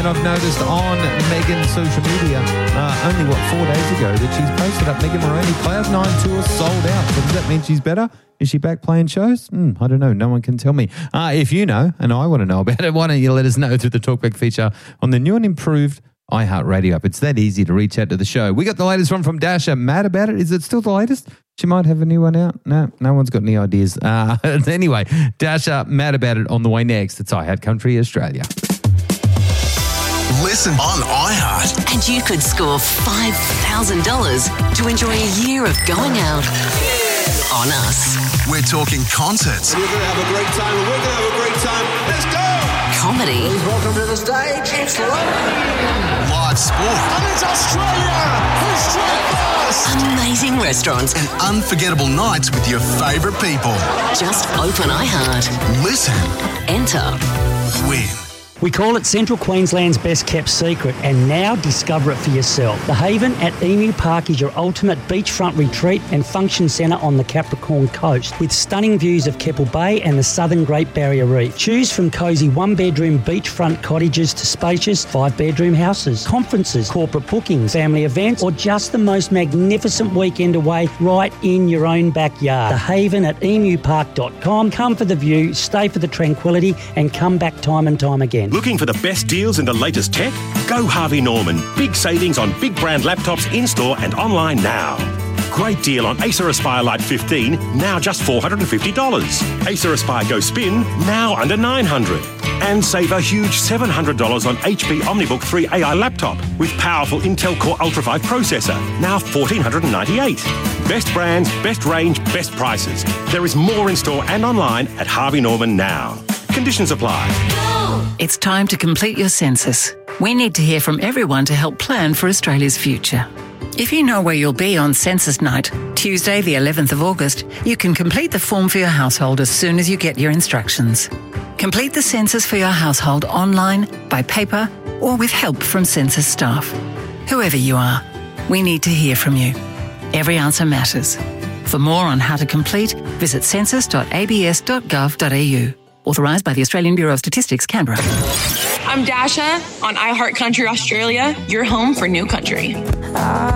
that I've noticed on Megan's social media, only 4 days ago, that she's posted up Megan Moroney Cloud9 tour sold out. So does that mean she's better? Is she back playing shows? I don't know. No one can tell me. If you know, and I want to know about it, why don't you let us know through the Talkback feature on the new and improved iHeartRadio app. It's that easy to reach out to the show. We got the latest one from Dasha. Mad about it? Is it still the latest? She might have a new one out. No one's got any ideas. Anyway, Dasha, mad about it on the way next. It's iHeart Country Australia. Listen on iHeart. And you could score $5,000 to enjoy a year of going out on us. We're talking concerts. We're going to have a great time. We're going to have a great time. Let's go! Comedy. Welcome to the stage. It's Live sport. And it's Australia! Amazing restaurants. And unforgettable nights with your favourite people. Just open iHeart. Listen. Enter. Win. We call it Central Queensland's best kept secret, and now discover it for yourself. The Haven at Emu Park is your ultimate beachfront retreat and function centre on the Capricorn coast, with stunning views of Keppel Bay and the southern Great Barrier Reef. Choose from cosy one-bedroom beachfront cottages to spacious five-bedroom houses, conferences, corporate bookings, family events, or just the most magnificent weekend away right in your own backyard. The Haven at emupark.com. Come for the view, stay for the tranquility, and come back time and time again. Looking for the best deals in the latest tech? Go Harvey Norman. Big savings on big brand laptops in-store and online now. Great deal on Acer Aspire Lite 15, now just $450. Acer Aspire Go Spin, now under $900. And save a huge $700 on HP OmniBook 3 AI laptop with powerful Intel Core Ultra 5 processor, now $1,498. Best brands, best range, best prices. There is more in-store and online at Harvey Norman now. Conditions apply. It's time to complete your census. We need to hear from everyone to help plan for Australia's future. If you know where you'll be on census night, Tuesday the 11th of August, you can complete the form for your household as soon as you get your instructions. Complete the census for your household online, by paper, or with help from census staff. Whoever you are, we need to hear from you. Every answer matters. For more on how to complete, visit census.abs.gov.au. Authorised by the Australian Bureau of Statistics, Canberra. I'm Dasha on iHeart Country Australia, your home for new country.